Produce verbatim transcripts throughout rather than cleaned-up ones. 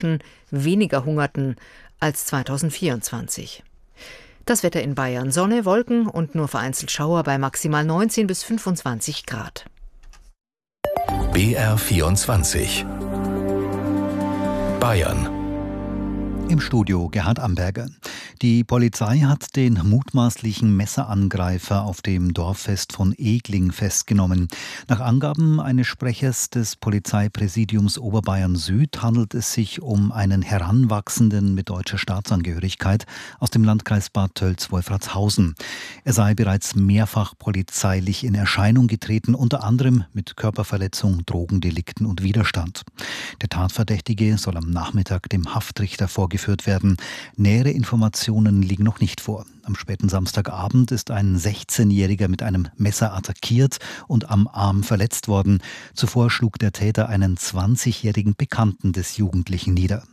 Ägypten weniger hungerten als zweitausendvierundzwanzig. Das Wetter in Bayern: Sonne, Wolken und nur vereinzelt Schauer bei maximal neunzehn bis fünfundzwanzig Grad. B R vierundzwanzig Bayern. Im Studio Gerhard Amberger. Die Polizei hat den mutmaßlichen Messerangreifer auf dem Dorffest von Egling festgenommen. Nach Angaben eines Sprechers des Polizeipräsidiums Oberbayern Süd handelt es sich um einen Heranwachsenden mit deutscher Staatsangehörigkeit aus dem Landkreis Bad Tölz-Wolfratshausen. Er sei bereits mehrfach polizeilich in Erscheinung getreten, unter anderem mit Körperverletzung, Drogendelikten und Widerstand. Der Tatverdächtige soll am Nachmittag dem Haftrichter vorgeführt werden. Nähere Informationen liegen noch nicht vor. Am späten Samstagabend ist ein sechzehnjähriger mit einem Messer attackiert und am Arm verletzt worden. Zuvor schlug der Täter einen zwanzigjährigen Bekannten des Jugendlichen nieder.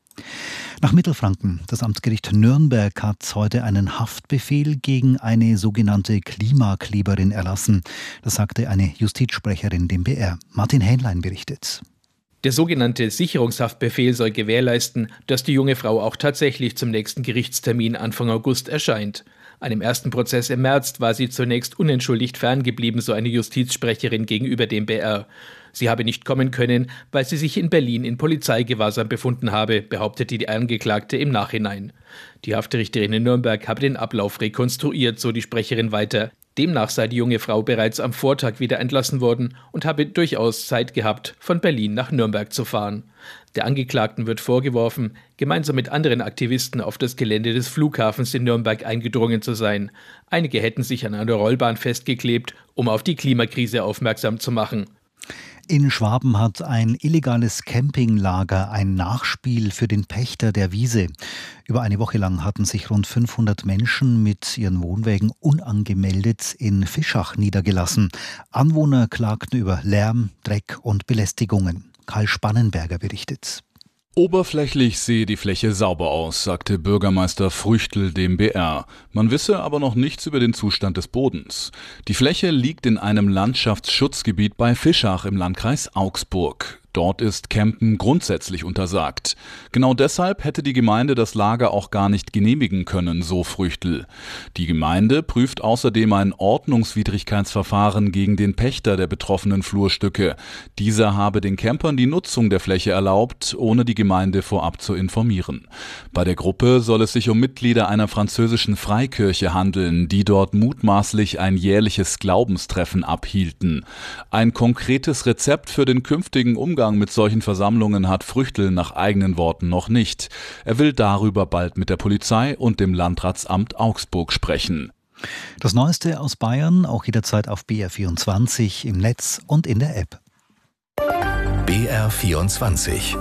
Nach Mittelfranken. Das Amtsgericht Nürnberg hat heute einen Haftbefehl gegen eine sogenannte Klimakleberin erlassen. Das sagte eine Justizsprecherin dem B R. Martin Hähnlein berichtet. Der sogenannte Sicherungshaftbefehl soll gewährleisten, dass die junge Frau auch tatsächlich zum nächsten Gerichtstermin Anfang August erscheint. Einem ersten Prozess im März war sie zunächst unentschuldigt ferngeblieben, so eine Justizsprecherin gegenüber dem B R. Sie habe nicht kommen können, weil sie sich in Berlin in Polizeigewahrsam befunden habe, behauptete die Angeklagte im Nachhinein. Die Haftrichterin in Nürnberg habe den Ablauf rekonstruiert, so die Sprecherin weiter. Demnach sei die junge Frau bereits am Vortag wieder entlassen worden und habe durchaus Zeit gehabt, von Berlin nach Nürnberg zu fahren. Der Angeklagten wird vorgeworfen, gemeinsam mit anderen Aktivisten auf das Gelände des Flughafens in Nürnberg eingedrungen zu sein. Einige hätten sich an einer Rollbahn festgeklebt, um auf die Klimakrise aufmerksam zu machen. In Schwaben hat ein illegales Campinglager ein Nachspiel für den Pächter der Wiese. Über eine Woche lang hatten sich rund fünfhundert Menschen mit ihren Wohnwägen unangemeldet in Fischach niedergelassen. Anwohner klagten über Lärm, Dreck und Belästigungen. Karl Spannenberger berichtet. Oberflächlich sehe die Fläche sauber aus, sagte Bürgermeister Früchtl dem B R. Man wisse aber noch nichts über den Zustand des Bodens. Die Fläche liegt in einem Landschaftsschutzgebiet bei Fischach im Landkreis Augsburg. Dort ist Campen grundsätzlich untersagt. Genau deshalb hätte die Gemeinde das Lager auch gar nicht genehmigen können, so Früchtl. Die Gemeinde prüft außerdem ein Ordnungswidrigkeitsverfahren gegen den Pächter der betroffenen Flurstücke. Dieser habe den Campern die Nutzung der Fläche erlaubt, ohne die Gemeinde vorab zu informieren. Bei der Gruppe soll es sich um Mitglieder einer französischen Freikirche handeln, die dort mutmaßlich ein jährliches Glaubenstreffen abhielten. Ein konkretes Rezept für den künftigen Umgang mit solchen Versammlungen hat Früchtl nach eigenen Worten noch nicht. Er will darüber bald mit der Polizei und dem Landratsamt Augsburg sprechen. Das Neueste aus Bayern auch jederzeit auf B R vierundzwanzig im Netz und in der App. B R vierundzwanzig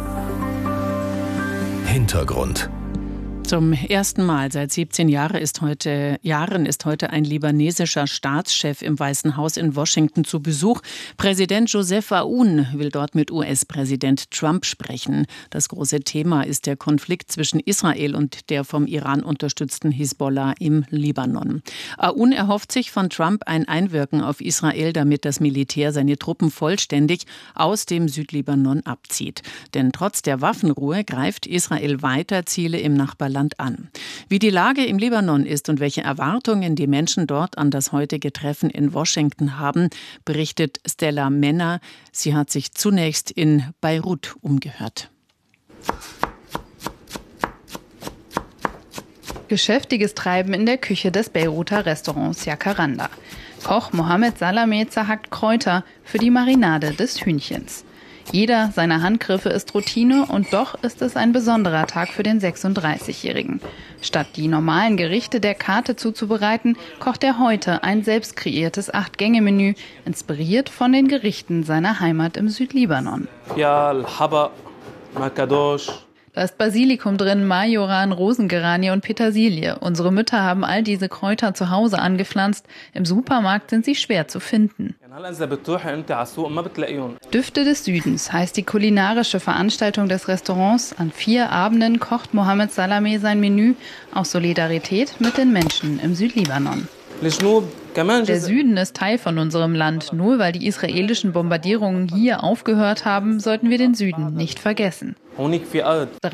Hintergrund. Zum ersten Mal seit siebzehn Jahre ist heute, Jahren ist heute ein libanesischer Staatschef im Weißen Haus in Washington zu Besuch. Präsident Joseph Aoun will dort mit U S-Präsident Trump sprechen. Das große Thema ist der Konflikt zwischen Israel und der vom Iran unterstützten Hisbollah im Libanon. Aoun erhofft sich von Trump ein Einwirken auf Israel, damit das Militär seine Truppen vollständig aus dem Südlibanon abzieht. Denn trotz der Waffenruhe greift Israel weiter Ziele im Nachbarland an. Wie die Lage im Libanon ist und welche Erwartungen die Menschen dort an das heutige Treffen in Washington haben, berichtet Stella Menner. Sie hat sich zunächst in Beirut umgehört. Geschäftiges Treiben in der Küche des Beiruter Restaurants Jacaranda. Koch Mohamed Salameh zerhackt Kräuter für die Marinade des Hühnchens. Jeder seiner Handgriffe ist Routine und doch ist es ein besonderer Tag für den sechsunddreißigjährigen. Statt die normalen Gerichte der Karte zuzubereiten, kocht er heute ein selbst kreiertes Acht-Gänge-Menü, inspiriert von den Gerichten seiner Heimat im Südlibanon. Da ist Basilikum drin, Majoran, Rosengeranie und Petersilie. Unsere Mütter haben all diese Kräuter zu Hause angepflanzt. Im Supermarkt sind sie schwer zu finden. Düfte des Südens heißt die kulinarische Veranstaltung des Restaurants. An vier Abenden kocht Mohamed Salameh sein Menü aus Solidarität mit den Menschen im Südlibanon. Der Süden ist Teil von unserem Land. Nur weil die israelischen Bombardierungen hier aufgehört haben, sollten wir den Süden nicht vergessen. Honig für alt.